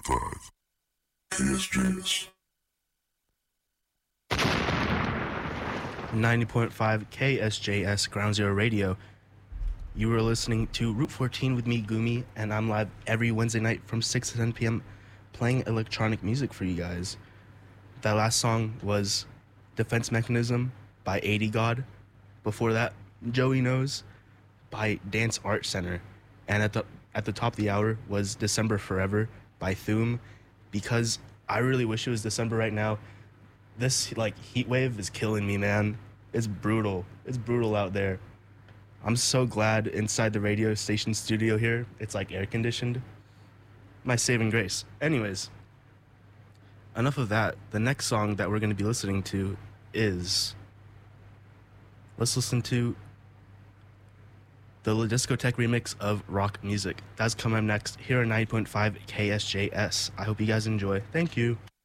90.5 KSJS. 90.5 KSJS Ground Zero Radio. You were listening to Route 14 with me, Gumi, and I'm live every Wednesday night from 6 to 10 p.m. playing electronic music for you guys. That last song was Defense Mechanism by 80 God. Before that, Joey Knows by Dance Art Center. And at the top of the hour was December Forever by Thume. Because I really wish it was December right now. This heat wave is killing me, man. It's brutal. It's brutal out there. I'm so glad inside the radio station studio here, it's air conditioned. My saving grace. Anyways, enough of that. The next song that we're going to be listening to is... Let's listen to the La Discotheque remix of Rock Music. That's coming up next here on 90.5 KSJS. I hope you guys enjoy. Thank you.